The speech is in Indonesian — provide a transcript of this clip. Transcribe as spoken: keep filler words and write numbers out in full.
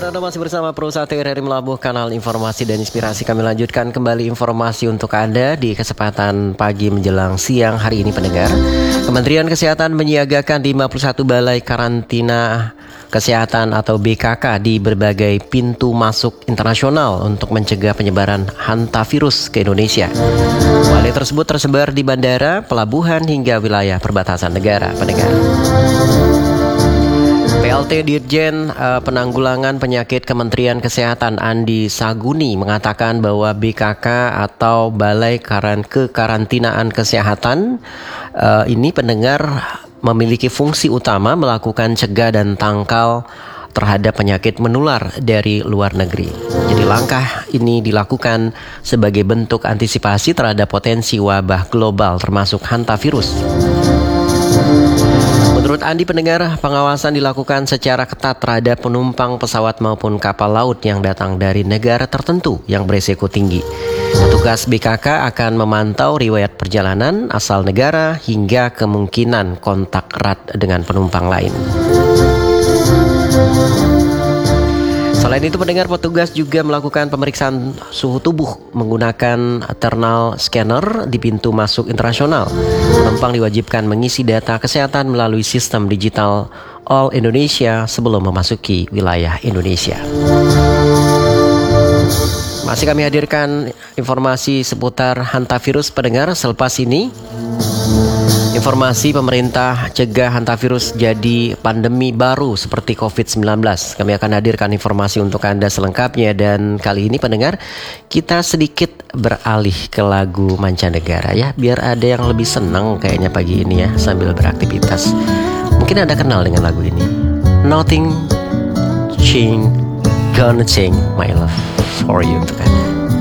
Dan Anda masih bersama Pro satu R R I Melabuh, kanal informasi dan inspirasi. Kami lanjutkan kembali informasi untuk Anda di kesempatan pagi menjelang siang hari ini, pendengar. Kementerian Kesehatan menyiagakan lima puluh satu balai karantina kesehatan atau B K K di berbagai pintu masuk internasional untuk mencegah penyebaran hantavirus ke Indonesia. Balai tersebut tersebar di bandara, pelabuhan hingga wilayah perbatasan negara, pendengar. P L T Dirjen uh, Penanggulangan Penyakit Kementerian Kesehatan Andi Saguni mengatakan bahwa B K K atau Balai Karan Kekarantinaan Kesehatan uh, ini, pendengar, memiliki fungsi utama melakukan cegah dan tangkal terhadap penyakit menular dari luar negeri. Jadi langkah ini dilakukan sebagai bentuk antisipasi terhadap potensi wabah global termasuk hantavirus. Menurut Andi, pendengar, pengawasan dilakukan secara ketat terhadap penumpang pesawat maupun kapal laut yang datang dari negara tertentu yang beresiko tinggi. Petugas B K K akan memantau riwayat perjalanan asal negara hingga kemungkinan kontak erat dengan penumpang lain. Selain itu, pendengar, petugas juga melakukan pemeriksaan suhu tubuh menggunakan thermal scanner di pintu masuk internasional. Penumpang diwajibkan mengisi data kesehatan melalui sistem digital All Indonesia sebelum memasuki wilayah Indonesia. Masih kami hadirkan informasi seputar hantavirus, pendengar. Selepas ini, informasi pemerintah cegah hantavirus jadi pandemi baru seperti covid sembilan belas. Kami akan hadirkan informasi untuk Anda selengkapnya. Dan kali ini, pendengar, kita sedikit beralih ke lagu mancanegara ya, biar ada yang lebih senang kayaknya pagi ini ya sambil beraktivitas. Mungkin Anda kenal dengan lagu ini. Nothing change, gonna change my love for you, kan?